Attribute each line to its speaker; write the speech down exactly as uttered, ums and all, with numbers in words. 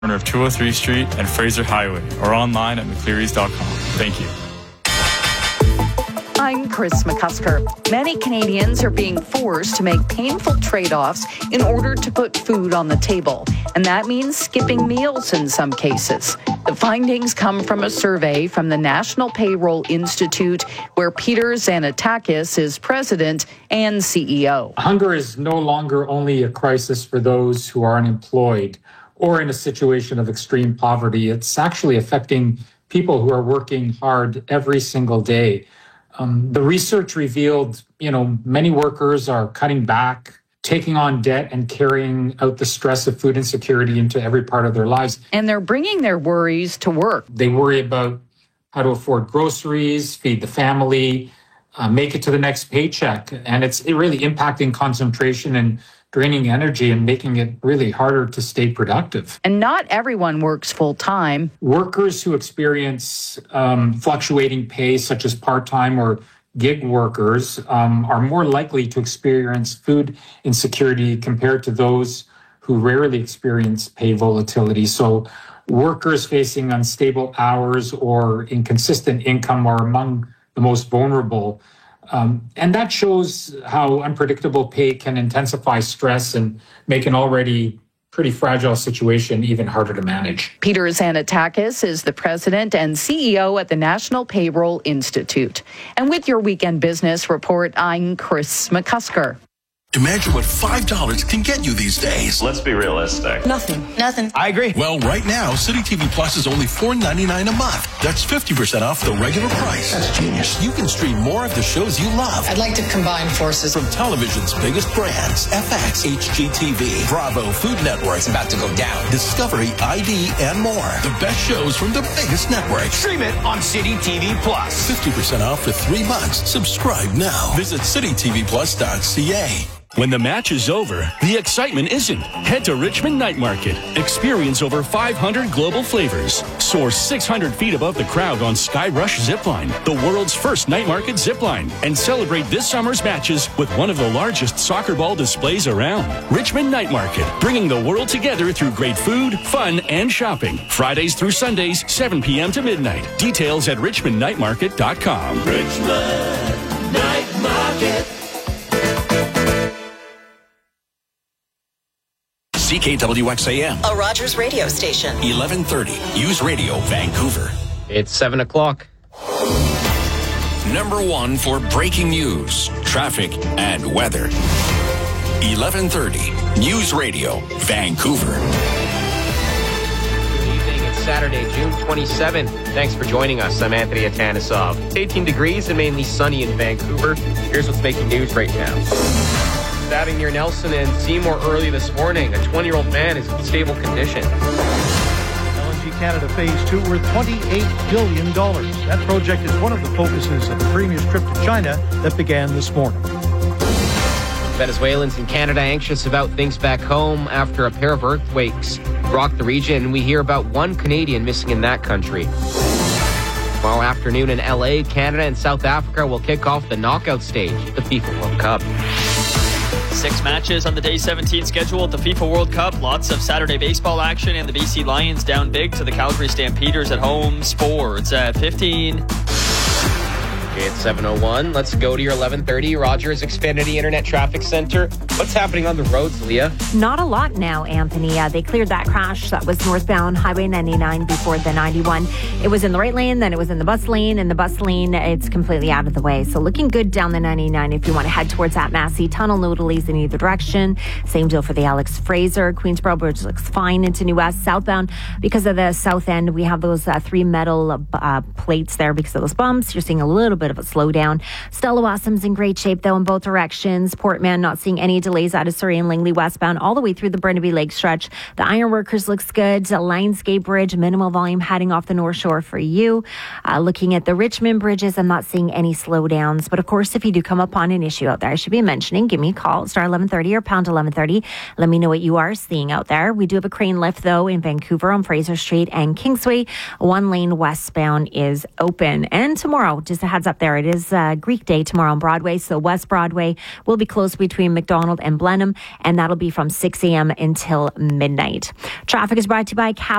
Speaker 1: corner of two oh three Street and Fraser Highway, or online at mcclearys dot com. Thank you.
Speaker 2: I'm Chris McCusker. Many Canadians are being forced to make painful trade-offs in order to put food on the table, and that means skipping meals in some cases. The findings come from a survey from the National Payroll Institute, where Peter Xanatakis is president and C E O.
Speaker 3: Hunger is no longer only a crisis for those who are unemployed or in a situation of extreme poverty. It's actually affecting people who are working hard every single day. Um, the research revealed, you know, many workers are cutting back, taking on debt and carrying out the stress of food insecurity into every part of their lives.
Speaker 2: And they're bringing their worries to work.
Speaker 3: They worry about how to afford groceries, feed the family, uh, make it to the next paycheck. And it's really impacting concentration and draining energy and making it really harder to stay productive.
Speaker 2: And not everyone works full time.
Speaker 3: Workers who experience um, fluctuating pay, such as part-time or gig workers, um, are more likely to experience food insecurity compared to those who rarely experience pay volatility. So workers facing unstable hours or inconsistent income are among the most vulnerable. Um, and that shows how unpredictable pay can intensify stress and make an already pretty fragile situation even harder to manage.
Speaker 2: Peter Xanatakis is the president and C E O at the National Payroll Institute. And with your Weekend Business Report, I'm Chris McCusker.
Speaker 4: Imagine what five dollars can get you these days.
Speaker 5: Let's be realistic.
Speaker 6: Nothing. Nothing.
Speaker 5: I agree.
Speaker 4: Well, right now, City T V Plus is only four ninety-nine a month. That's fifty percent off the regular price. That's genius. You can stream more of the shows you love.
Speaker 6: I'd like to combine forces.
Speaker 4: From television's biggest brands, F X, H G T V, Bravo, Food Network.
Speaker 6: It's about to go down.
Speaker 4: Discovery, I D, and more. The best shows from the biggest networks.
Speaker 5: Stream it on City T V Plus.
Speaker 4: fifty percent off for three months. Subscribe now. Visit city t v plus dot c a.
Speaker 7: When the match is over, the excitement isn't. Head to Richmond Night Market. Experience over five hundred global flavors. Soar six hundred feet above the crowd on Skyrush Zipline, the world's first night market zipline. And celebrate this summer's matches with one of the largest soccer ball displays around. Richmond Night Market, bringing the world together through great food, fun, and shopping. Fridays through Sundays, seven p.m. to midnight. Details at richmond night market dot com.
Speaker 8: Richmond Night Market.
Speaker 4: C K W X A M.
Speaker 9: A Rogers radio station.
Speaker 4: eleven thirty. News Radio, Vancouver.
Speaker 10: It's seven o'clock.
Speaker 4: Number one for breaking news, traffic, and weather. eleven thirty. News Radio, Vancouver.
Speaker 10: Good evening. It's Saturday, June twenty-seventh. Thanks for joining us. I'm Anthony Atanisov. It's eighteen degrees and mainly sunny in Vancouver. Here's what's making news right now. Stabbing near Nelson and Seymour early this morning. A twenty-year-old man is in stable condition.
Speaker 11: L N G Canada Phase two worth twenty-eight billion dollars. That project is one of the focuses of the Premier's trip to China that began this morning.
Speaker 10: Venezuelans in Canada anxious about things back home after a pair of earthquakes rocked the region. We hear about one Canadian missing in that country. Tomorrow afternoon in L A, Canada and South Africa will kick off the knockout stage of the FIFA World Cup.
Speaker 12: Six matches on the day seventeen schedule at the FIFA World Cup. Lots of Saturday baseball action, and the B C Lions down big to the Calgary Stampeders at home. Sports at fifteen.
Speaker 10: It's seven oh one. Let's go to your eleven thirty Rogers Xfinity Internet Traffic Center. What's happening on the roads, Leah?
Speaker 13: Not a lot now, Anthony. Uh, they cleared that crash that was northbound Highway ninety-nine before the ninety-one. It was in the right lane, then it was in the bus lane. In the bus lane, it's completely out of the way. So looking good down the ninety-nine if you want to head towards that Massey Tunnel. No delays in either direction. Same deal for the Alex Fraser. Queensboro Bridge looks fine into New West. Southbound, because of the south end, we have those uh, three metal uh, plates there because of those bumps. You're seeing a little bit of a slowdown. Stella Wassam's in great shape, though, in both directions. Portman not seeing any delays out of Surrey and Langley westbound all the way through the Burnaby Lake stretch. The Ironworkers looks good. Lionsgate Bridge, minimal volume heading off the North Shore for you. Uh, looking at the Richmond bridges, I'm not seeing any slowdowns. But of course, if you do come upon an issue out there I should be mentioning, give me a call, star eleven thirty or pound eleven thirty. Let me know what you are seeing out there. We do have a crane lift, though, in Vancouver on Fraser Street and Kingsway. One lane westbound is open. And tomorrow, just a heads up, there. It is uh, Greek Day tomorrow on Broadway, so West Broadway will be closed between McDonald and Blenheim, and that'll be from six a.m. until midnight. Traffic is brought to you by Cap.